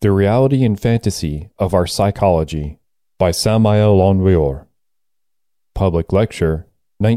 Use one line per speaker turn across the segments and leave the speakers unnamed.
The Reality and Fantasy of Our Psychology by Samael Aun-Weor. Public Lecture,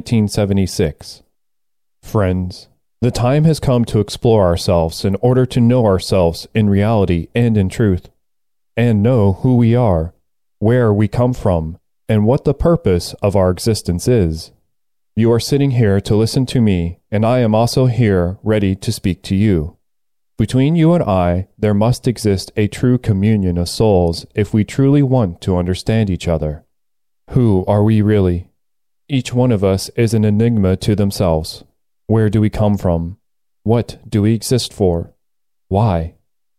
1976. Friends, the time has come to explore ourselves in order to know ourselves in reality and in truth, and know who we are, where we come from, and what the purpose of our existence is. You are sitting here to listen to me, and I am also here ready to speak to you. Between you and I, there must exist a true communion of souls if we truly want to understand each other. Who are we really? Each one of us is an enigma to themselves. Where do we come from? What do we exist for? Why?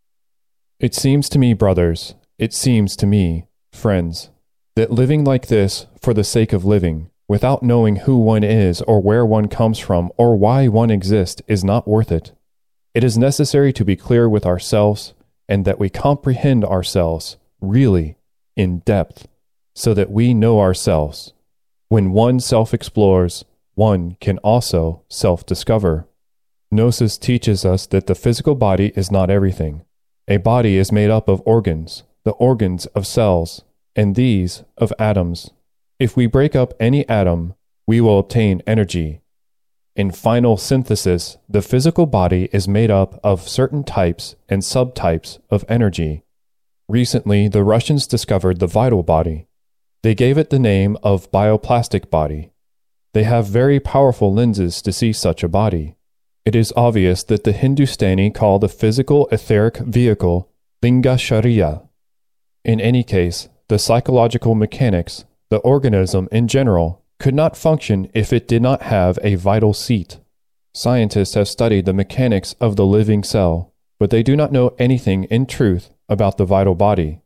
It seems to me, brothers, it seems to me, friends, that living like this for the sake of living, without knowing who one is or where one comes from or why one exists, is not worth it. It is necessary to be clear with ourselves and that we comprehend ourselves, really, in depth, so that we know ourselves. When one self-explores, one can also self-discover. Gnosis teaches us that the physical body is not everything. A body is made up of organs, the organs of cells, and these of atoms. If we break up any atom, we will obtain energy. In final synthesis, the physical body is made up of certain types and subtypes of energy. Recently, the Russians discovered the vital body. They gave it the name of bioplastic body. They have very powerful lenses to see such a body. It is obvious that the Hindustani call the physical etheric vehicle Linga Sharira. In any case, the psychological mechanics, the organism in general, could not function if it did not have a vital seat. Scientists have studied the mechanics of the living cell, but they do not know anything in truth about the vital body.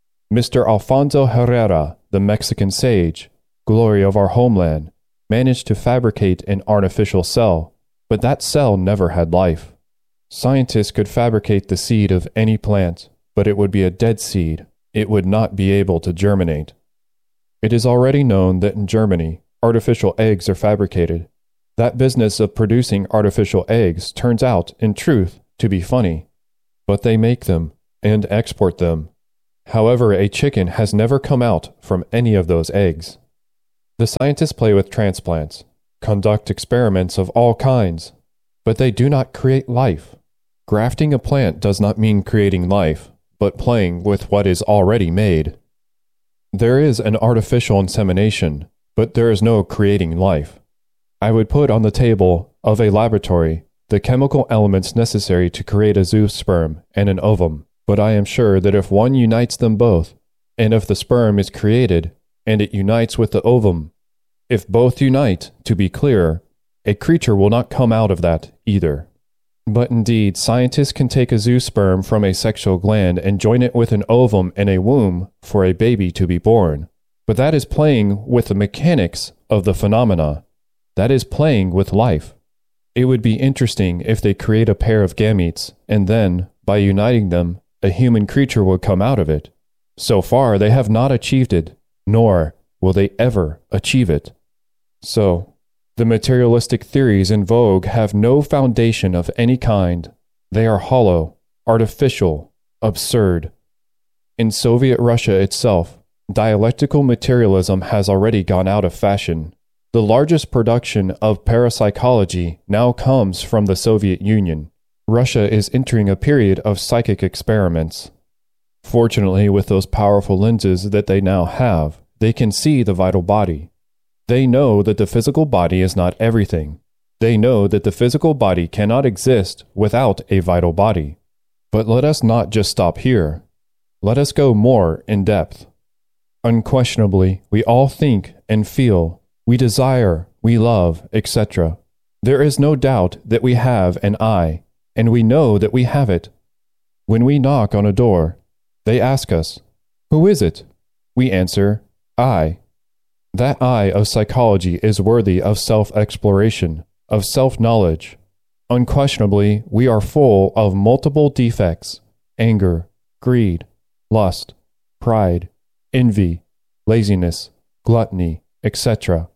Mr. Alfonso Herrera, the Mexican sage, glory of our homeland, managed to fabricate an artificial cell, but that cell never had life. Scientists could fabricate the seed of any plant, but it would be a dead seed. It would not be able to germinate. It is already known that in Germany, artificial eggs are fabricated. That business of producing artificial eggs turns out, in truth, to be funny. But they make them and export them. However, a chicken has never come out from any of those eggs. The scientists play with transplants, conduct experiments of all kinds, but they do not create life. Grafting a plant does not mean creating life, but playing with what is already made. There is an artificial insemination, but there is no creating life. I would put on the table of a laboratory the chemical elements necessary to create a zoosperm and an ovum, but I am sure that if one unites them both, and if the sperm is created, and it unites with the ovum, if both unite, to be clear, a creature will not come out of that either. But indeed, scientists can take a zoosperm from a sexual gland and join it with an ovum and a womb for a baby to be born. But that is playing with the mechanics of the phenomena. That is playing with life. It would be interesting if they create a pair of gametes, and then, by uniting them, a human creature would come out of it. So far, they have not achieved it, nor will they ever achieve it. So, the materialistic theories in vogue have no foundation of any kind. They are hollow, artificial, absurd. In Soviet Russia itself, dialectical materialism has already gone out of fashion. The largest production of parapsychology now comes from the Soviet Union. Russia is entering a period of psychic experiments. Fortunately, with those powerful lenses that they now have, they can see the vital body. They know that the physical body is not everything. They know that the physical body cannot exist without a vital body. But let us not just stop here. Let us go more in depth. Unquestionably, we all think and feel, we desire, we love, etc. There is no doubt that we have an I, and we know that we have it. When we knock on a door, they ask us, "Who is it?" We answer, "I." That I of psychology is worthy of self-exploration, of self-knowledge. Unquestionably, we are full of multiple defects: anger, greed, lust, pride, envy, laziness, gluttony, etc.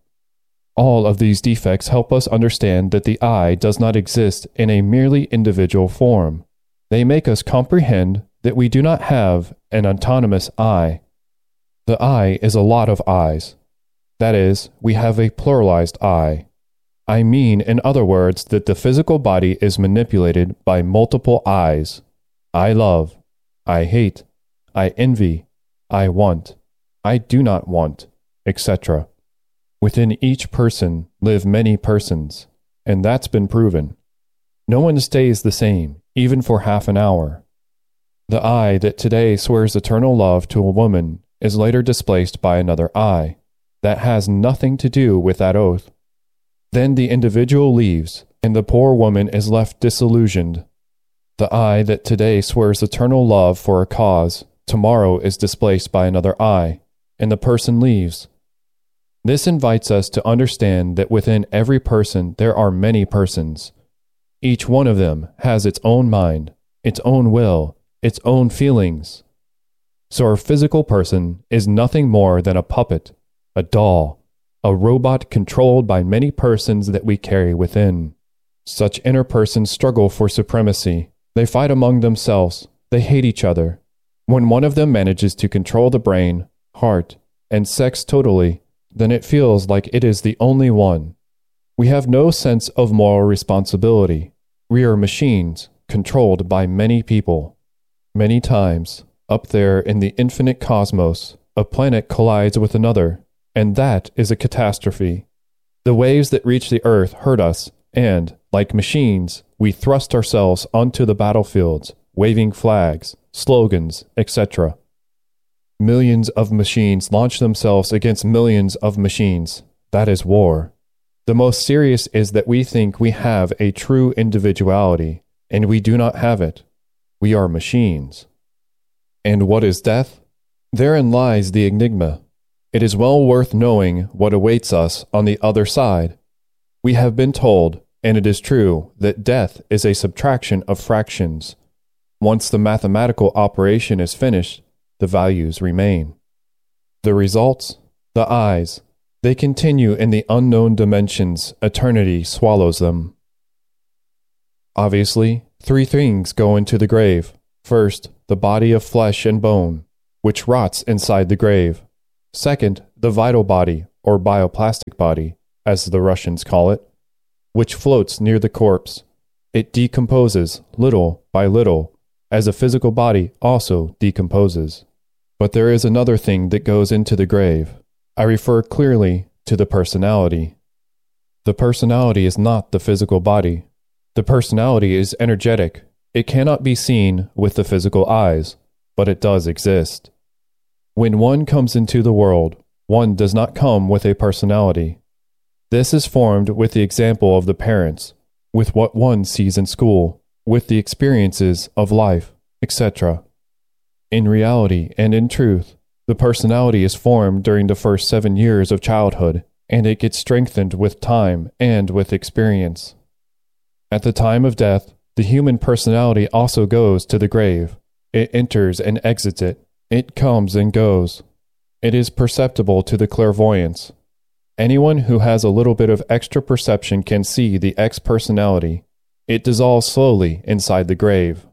All of these defects help us understand that the I does not exist in a merely individual form. They make us comprehend that we do not have an autonomous I. The I is a lot of I's. That is, we have a pluralized I. I mean, in other words, that the physical body is manipulated by multiple I's. I love, I hate, I envy, I want, I do not want, etc. Within each person live many persons, and that's been proven. No one stays the same, even for half an hour. The I that today swears eternal love to a woman is later displaced by another I that has nothing to do with that oath. Then the individual leaves, and the poor woman is left disillusioned. The I that today swears eternal love for a cause tomorrow is displaced by another I, and the person leaves. This invites us to understand that within every person there are many persons. Each one of them has its own mind, its own will, its own feelings. So our physical person is nothing more than a puppet, a doll, a robot controlled by many persons that we carry within. Such inner persons struggle for supremacy. They fight among themselves. They hate each other. When one of them manages to control the brain, heart, and sex totally, then it feels like it is the only one. We have no sense of moral responsibility. We are machines controlled by many people. Many times, up there in the infinite cosmos, a planet collides with another, and that is a catastrophe. The waves that reach the earth hurt us, and, like machines, we thrust ourselves onto the battlefields, waving flags, slogans, etc. Millions of machines launch themselves against millions of machines. That is war. The most serious is that we think we have a true individuality, and we do not have it. We are machines. And what is death? Therein lies the enigma. It is well worth knowing what awaits us on the other side. We have been told, and it is true, that death is a subtraction of fractions. Once the mathematical operation is finished, the values remain. The results? The I's. They continue in the unknown dimensions. Eternity swallows them. Obviously, 3 things go into the grave. First, the body of flesh and bone, which rots inside the grave. Second, the vital body, or bioplastic body, as the Russians call it, which floats near the corpse. It decomposes little by little, as a physical body also decomposes. But there is another thing that goes into the grave. I refer clearly to the personality. The personality is not the physical body. The personality is energetic. It cannot be seen with the physical eyes, but it does exist. When one comes into the world, one does not come with a personality. This is formed with the example of the parents, with what one sees in school, with the experiences of life, etc. In reality and in truth, the personality is formed during the first 7 years of childhood, and it gets strengthened with time and with experience. At the time of death, the human personality also goes to the grave. It enters and exits it. It comes and goes. It is perceptible to the clairvoyance. Anyone who has a little bit of extra perception can see the ex-personality. It dissolves slowly inside the grave.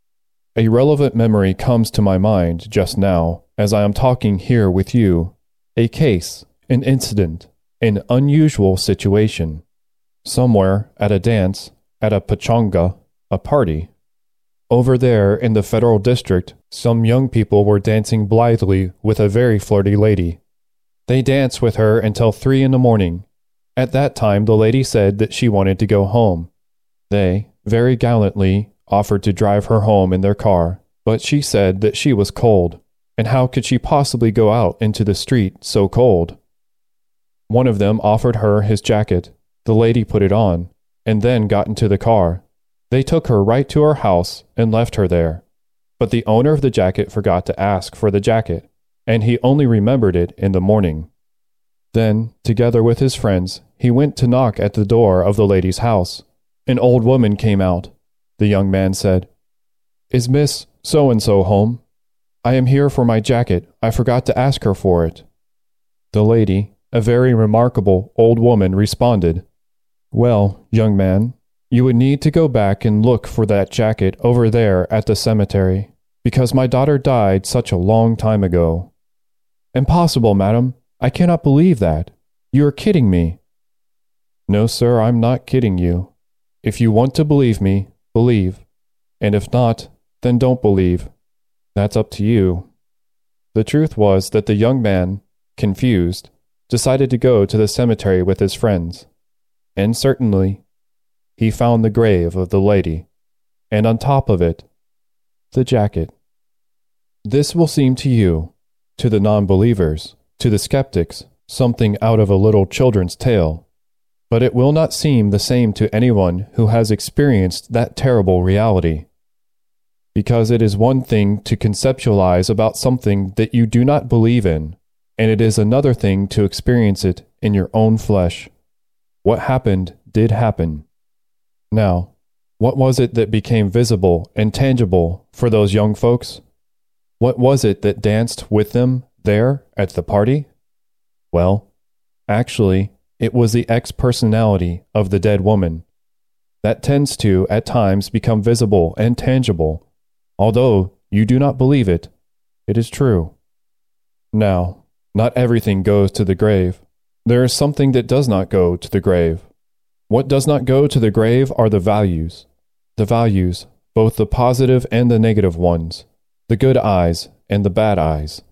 A relevant memory comes to my mind just now, as I am talking here with you. A case, an incident, an unusual situation. Somewhere, at a dance, at a pachanga, a party. Over there in the Federal District, some young people were dancing blithely with a very flirty lady. They danced with her until 3 a.m. At that time, the lady said that she wanted to go home. They, very gallantly, offered to drive her home in their car, but she said that she was cold, and how could she possibly go out into the street so cold? One of them offered her his jacket. The lady put it on, and then got into the car. They took her right to her house and left her there. But the owner of the jacket forgot to ask for the jacket, and he only remembered it in the morning. Then, together with his friends, he went to knock at the door of the lady's house. An old woman came out. The young man said, "Is Miss So-and-so home? I am here for my jacket. I forgot to ask her for it." The lady, a very remarkable old woman, responded, "Well, young man, you would need to go back and look for that jacket over there at the cemetery. because my daughter died such a long time ago." "Impossible, madam. I cannot believe that. You are kidding me." "No, sir, I'm not kidding you. If you want to believe me, believe. And if not, then don't believe. That's up to you." The truth was that the young man, confused, decided to go to the cemetery with his friends. And certainly, he found the grave of the lady, and on top of it, the jacket. This will seem to you, to the non-believers, to the skeptics, something out of a little children's tale, but it will not seem the same to anyone who has experienced that terrible reality. Because it is one thing to conceptualize about something that you do not believe in, and it is another thing to experience it in your own flesh. What happened did happen. Now, what was it that became visible and tangible for those young folks? What was it that danced with them there at the party? Well, actually, it was the ex-personality of the dead woman. That tends to, at times, become visible and tangible. Although you do not believe it, it is true. Now, not everything goes to the grave. There is something that does not go to the grave. What does not go to the grave are the values. The values, both the positive and the negative ones, the good eyes and the bad eyes.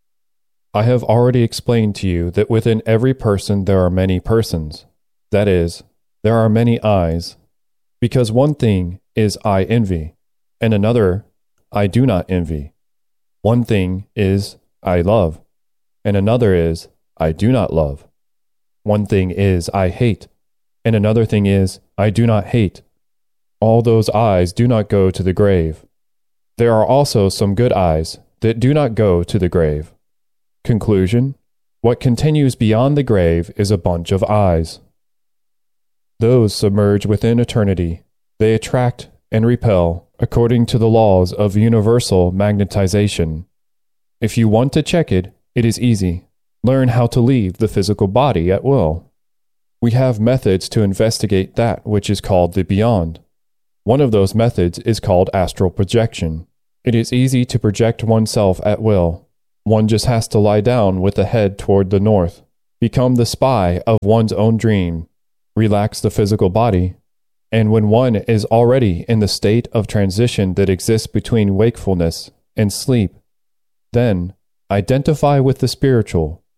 I have already explained to you that within every person there are many persons. That is, there are many eyes. Because one thing is I envy, and another I do not envy. One thing is I love, and another is I do not love. One thing is I hate, and another thing is I do not hate. All those eyes do not go to the grave. There are also some good eyes that do not go to the grave. Conclusion: what continues beyond the grave is a bunch of eyes. Those submerge within eternity. They attract and repel according to the laws of universal magnetization. If you want to check it, it is easy. Learn how to leave the physical body at will. We have methods to investigate that which is called the beyond. One of those methods is called astral projection. It is easy to project oneself at will. One just has to lie down with the head toward the north, become the spy of one's own dream, relax the physical body, and when one is already in the state of transition that exists between wakefulness and sleep, then identify with the spiritual